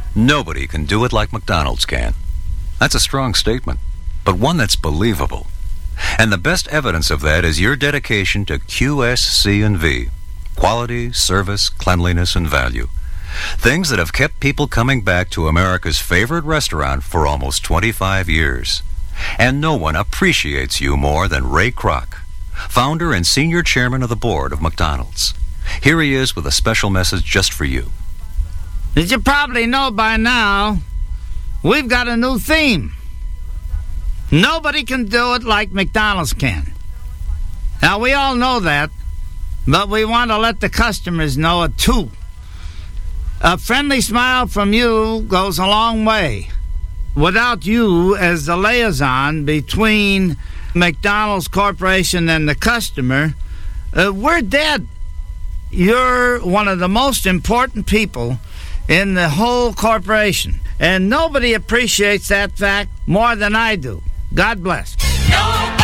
Nobody can do it like McDonald's can. That's a strong statement, but one that's believable. And the best evidence of that is your dedication to QSC&V. Quality, service, cleanliness, and value. Things that have kept people coming back to America's favorite restaurant for almost 25 years. And no one appreciates you more than Ray Kroc, founder and senior chairman of the board of McDonald's. Here he is with a special message just for you. As you probably know by now, we've got a new theme. Nobody can do it like McDonald's can. Now, we all know that, but we want to let the customers know it too. A friendly smile from you goes a long way. Without you as the liaison between McDonald's Corporation and the customer, we're dead. You're one of the most important people in the whole corporation, and nobody appreciates that fact more than I do. God bless.